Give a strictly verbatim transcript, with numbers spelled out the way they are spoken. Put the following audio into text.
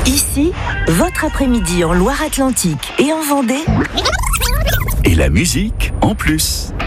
Ici, votre après-midi en Loire-Atlantique et en Vendée. Et la musique en plus.